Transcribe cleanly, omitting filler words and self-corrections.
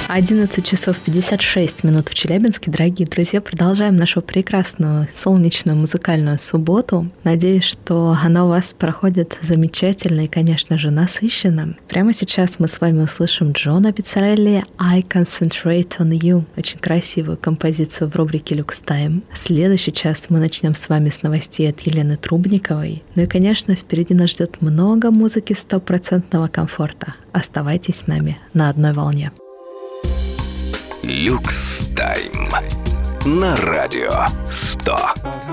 11 часов 56 минут в Челябинске. Дорогие друзья, продолжаем нашу прекрасную солнечную музыкальную субботу. Надеюсь, что она у вас проходит замечательно и, конечно же, насыщенно. Прямо сейчас мы с вами услышим Джона Пиццарелли «I Concentrate on You». Очень красивую композицию в рубрике «Люкс Тайм». Следующий час мы начнем с вами с новостей от Елены Трубниковой. Ну и, конечно, впереди нас ждет много музыки стопроцентного комфорта. Оставайтесь с нами на одной волне. Люкс Тайм на радио 100.